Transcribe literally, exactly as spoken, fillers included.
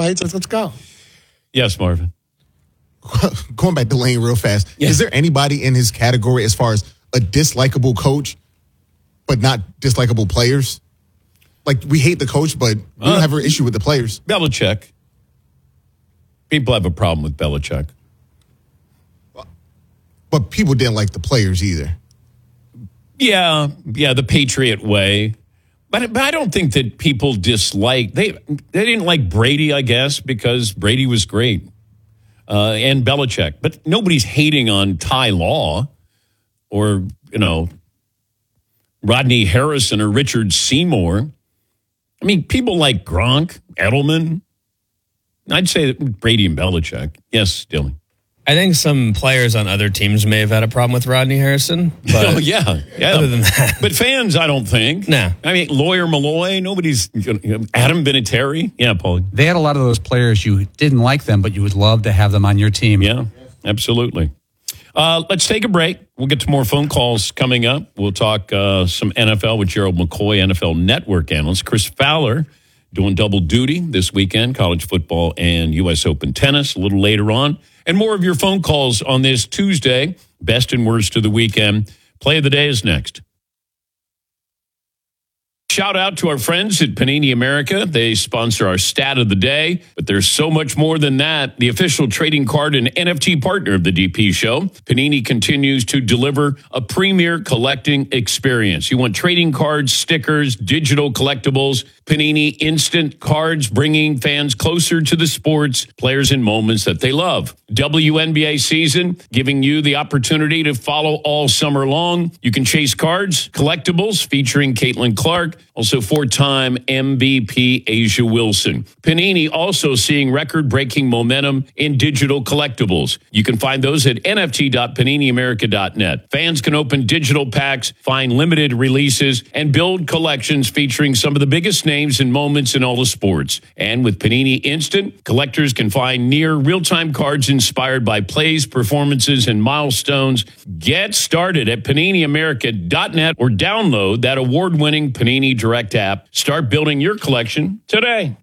fights. Let's, let's go. Yes, Marvin. Going back to Lane real fast, yeah. Is there anybody in his category as far as a dislikable coach, but not dislikable players? Like, we hate the coach, but we uh, don't have an issue with the players. Belichick. People have a problem with Belichick. But people didn't like the players either. Yeah, yeah, the Patriot way. But, but I don't think that people dislike. They they didn't like Brady, I guess, because Brady was great. Uh, and Belichick. But nobody's hating on Ty Law or, you know, Rodney Harrison or Richard Seymour. I mean, people like Gronk, Edelman. I'd say Brady and Belichick. Yes, Dylan. I think some players on other teams may have had a problem with Rodney Harrison. But oh, yeah. yeah. Other than that. But fans, I don't think. Nah. I mean, Lawyer Malloy, nobody's. Adam Vinatieri. Yeah, Paul. They had a lot of those players you didn't like them, but you would love to have them on your team. Yeah, absolutely. Uh, let's take a break. We'll get to more phone calls coming up. We'll talk uh, some N F L with Gerald McCoy, N F L Network analyst. Chris Fowler doing double duty this weekend, college football and U S Open tennis a little later on. And more of your phone calls on this Tuesday. Best and worst of the weekend. Play of the day is next. Shout out to our friends at Panini America. They sponsor our stat of the day, but there's so much more than that. The official trading card and N F T partner of the D P Show, Panini continues to deliver a premier collecting experience. You want trading cards, stickers, digital collectibles, Panini Instant Cards, bringing fans closer to the sports, players, and moments that they love. W N B A season, giving you the opportunity to follow all summer long. You can chase cards, collectibles featuring Caitlin Clark, also four-time M V P Asia Wilson. Panini also seeing record-breaking momentum in digital collectibles. You can find those at N F T dot panini america dot net. Fans can open digital packs, find limited releases, and build collections featuring some of the biggest names and moments in all the sports. And with Panini Instant, collectors can find near real-time cards inspired by plays, performances, and milestones. Get started at panini america dot net or download that award-winning Panini Direct app. Start building your collection today.